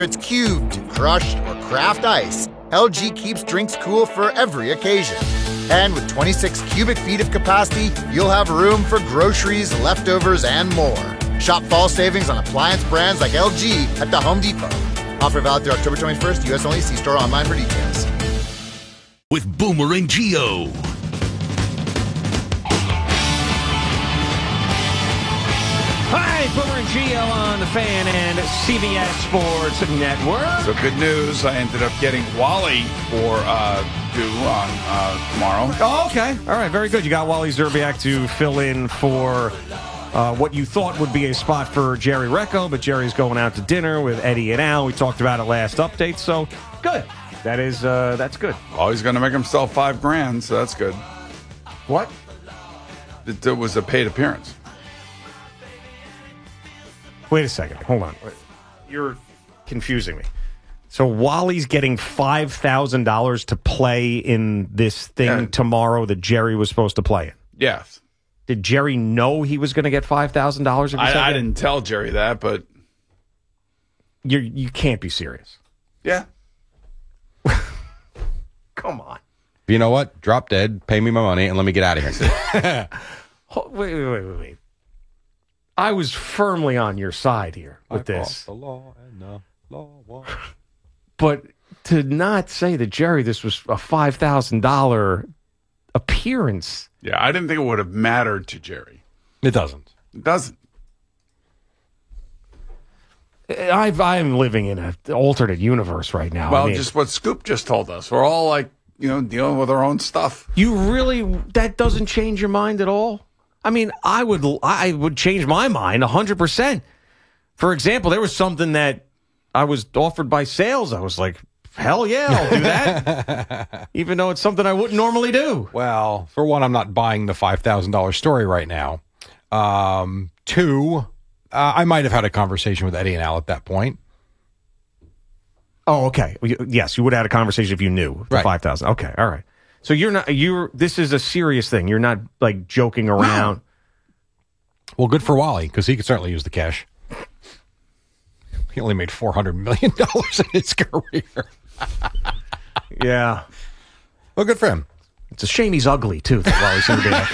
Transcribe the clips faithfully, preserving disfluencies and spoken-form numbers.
it's cubed, crushed, or craft ice, L G keeps drinks cool for every occasion. And with twenty-six cubic feet of capacity, you'll have room for groceries, leftovers, and more. Shop fall savings on appliance brands like L G at the Home Depot. Offer valid through October twenty-first, U S only. See store online for details. With Boomer and Geo. Hi, Boomer and Geo on the Fan and C B S Sports Network. So good news, I ended up getting Wally for uh, due on uh, tomorrow. Oh, okay. All right, very good. You got Wally Zerbiak to fill in for uh, what you thought would be a spot for Jerry Recco, but Jerry's going out to dinner with Eddie and Al. We talked about it last update, so good. That is, uh, that's good. Oh, he's going to make himself five grand, so that's good. What? It, it was a paid appearance. Wait a second. Hold on. You're confusing me. So Wally's getting five thousand dollars to play in this thing Yeah. tomorrow that Jerry was supposed to play in. Yes. Did Jerry know he was going to get five thousand dollars? I, I didn't tell Jerry that, but... You you can't be serious. Yeah. Come on. You know what? Drop dead, pay me my money, and let me get out of here. Wait, wait, wait, wait, wait. I was firmly on your side here with I this. fought the law and the law won. But to not say that, Jerry, this was a five thousand dollars appearance. Yeah, I didn't think it would have mattered to Jerry. It doesn't. It doesn't. I've, I'm living in an alternate universe right now. Well, I mean, just what Scoop just told us. We're all like, you know, dealing with our own stuff. you really, that doesn't change your mind at all? I mean, I would I would change my mind one hundred percent. For example, there was something that I was offered by sales. I was like, hell yeah, I'll do that. Even though it's something I wouldn't normally do. Well, for one, I'm not buying the five thousand dollars story right now. Um, two, uh, I might have had a conversation with Eddie and Al at that point. Oh, okay. Yes, you would have had a conversation if you knew the Right. five thousand. Okay, all right. So you're not, you're, this is a serious thing. You're not like joking around. Well, good for Wally, because he could certainly use the cash. He only made four hundred million dollars in his career. Yeah. Well, good for him. It's a shame he's ugly, too. That Wally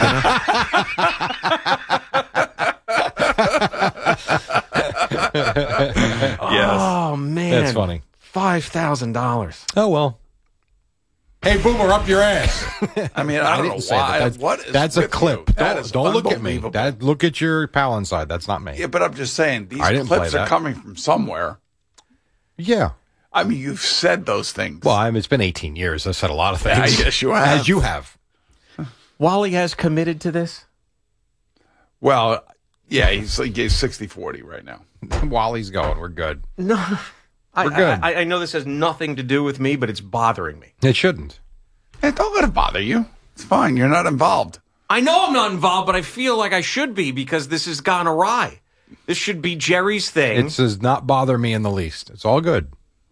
Zerbiak, you know? Yes. Oh, man. That's funny. five thousand dollars. Oh, well. Hey, Boomer, up your ass. I mean, I, don't didn't know say why. that. That's, what is that's a with clip. you? That Don't, is don't look at me. unbelievable. That, look at your pal inside. That's not me. Yeah, but I'm just saying, these I didn't clips play are that. coming from somewhere. Yeah. I mean, you've said those things. Well, I mean, it's been eighteen years. I've said a lot of Yeah, things. yes, you have. As you have. Wally has committed to this? Well, yeah, he's like he's sixty forty right now. Wally's going. We're good. No. I, We're good. I, I know this has nothing to do with me, but it's bothering me. It shouldn't. Hey, don't let it bother you. It's fine. You're not involved. I know I'm not involved, but I feel like I should be because this has gone awry. This should be Jerry's thing. It does not bother me in the least. It's all good.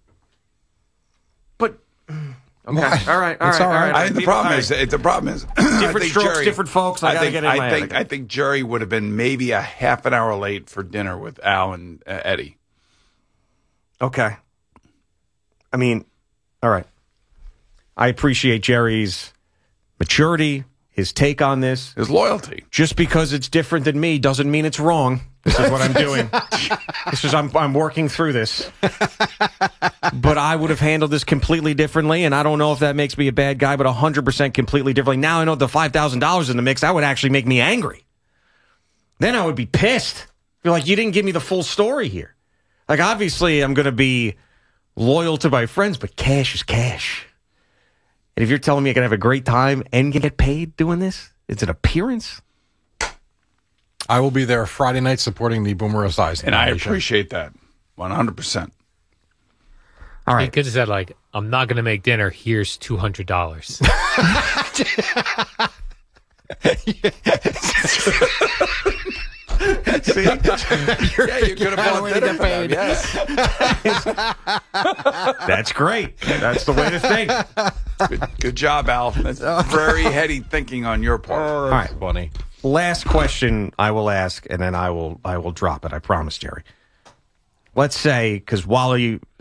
But okay, What? all right, all It's right, all right. I think the People- problem all is, right. it, the problem is, I Different think strokes, Jerry- different folks. I, gotta think, get in my I think, head. I think Jerry would have been maybe a half an hour late for dinner with Al and uh, Eddie. Okay. I mean, all right. I appreciate Jerry's maturity, his take on this. His loyalty. Just because it's different than me doesn't mean it's wrong. This is what I'm doing. This is I'm I'm working through this. But I would have handled this completely differently, and I don't know if that makes me a bad guy, but one hundred percent completely differently. Now I know the five thousand dollars in the mix, that would actually make me angry. Then I would be pissed. You're like, you didn't give me the full story here. Like, obviously, I'm going to be loyal to my friends, but cash is cash. And if you're telling me I can have a great time and get paid doing this, it's an appearance. I will be there Friday night supporting the Boomer Esiason. And I appreciate that. one hundred percent. All He right. could have said, like, I'm not going to make dinner. Here's two hundred dollars. See? Yeah, you could have bought dinner for them, yes. That's great. That's the way to think. Good, good job, Al. That's very heady thinking on your part. Oh, that's right. funny. Last question I will ask, and then I will I will drop it. I promise, Jerry. Let's say, because Wally